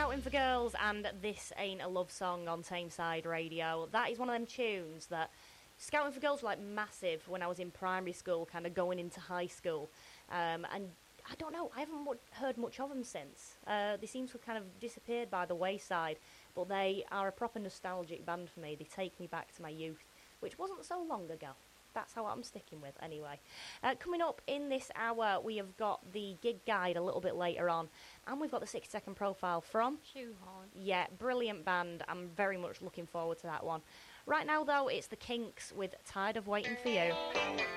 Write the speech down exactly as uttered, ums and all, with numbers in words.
Scouting for Girls and This Ain't a Love Song on Tameside Radio. That is one of them tunes that Scouting for Girls were like massive when I was in primary school, kind of going into high school. Um, and I don't know, I haven't mu- heard much of them since. Uh, they seem to have kind of disappeared by the wayside, but they are a proper nostalgic band for me. They take me back to my youth, which wasn't so long ago. That's how I'm sticking with, anyway. Uh, coming up in this hour, we have got the gig guide a little bit later on, and we've got the sixty second profile from Shoehorn. Yeah, brilliant band. I'm very much looking forward to that one. Right now, though, it's the Kinks with Tired of Waiting for You.